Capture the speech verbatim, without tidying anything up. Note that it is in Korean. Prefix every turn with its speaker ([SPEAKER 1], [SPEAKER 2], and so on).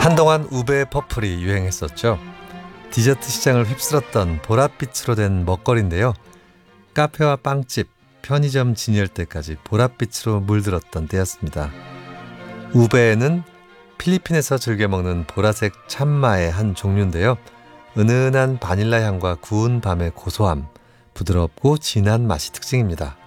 [SPEAKER 1] 한동안 우베 퍼플이 유행했었죠. 디저트 시장을 휩쓸었던 보랏빛으로 된 먹거리인데요. 카페와 빵집, 편의점 진열대까지 보랏빛으로 물들었던 때였습니다. 우베는 필리핀에서 즐겨 먹는 보라색 참마의 한 종류인데요. 은은한 바닐라 향과 구운 밤의 고소함, 부드럽고 진한 맛이 특징입니다.